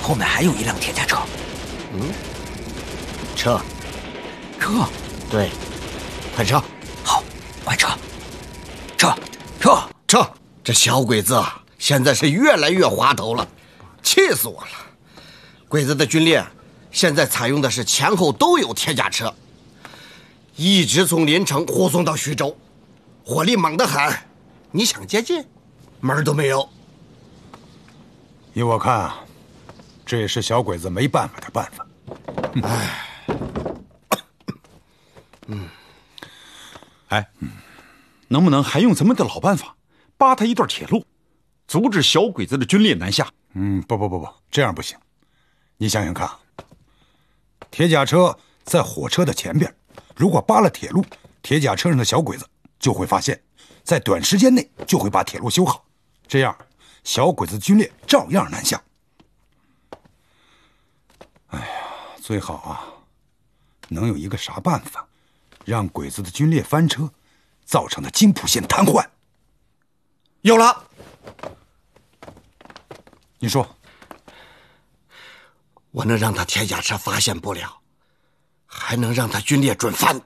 后面还有一辆铁甲车。 撤！ 撤！ 对，快撤！ 好，快撤！撤！ 这小鬼子啊，现在是越来越滑头了，气死我了！鬼子的军列现在采用的是前后都有铁甲车，一直从临城护送到徐州，火力猛得很，你想接近，门儿都没有。 依我看啊，这也是小鬼子没办法的办法。 能不能还用咱们的老办法，扒他一段铁路，阻止小鬼子的军列南下？ 不，这样不行。你想想看，铁甲车在火车的前边，如果扒了铁路，铁甲车上的小鬼子就会发现，在短时间内就会把铁路修好，这样小鬼子军列照样南下。最好啊，能有一个啥办法，让鬼子的军列翻车，造成的津浦线瘫痪。 有了， 你说， 我能让他铁甲车发现不了，还能让他军列准翻。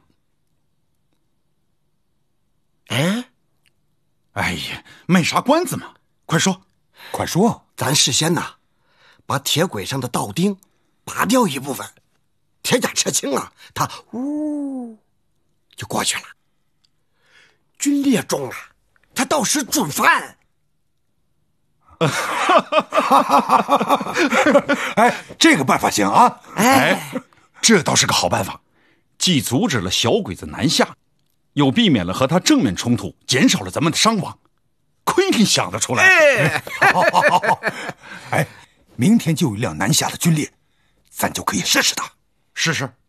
哎呀，卖啥关子嘛！快说！ 咱事先呐，把铁轨上的道钉拔掉一部分，铁甲车轻啊，它呜就过去了。军列中了，它到时准翻。 这个办法行啊！ 这倒是个好办法，既阻止了小鬼子南下，又避免了和他正面冲突，减少了咱们的伤亡。亏你想得出来！ 好，明天就有一辆南下的军列，咱就可以试试它。 试试。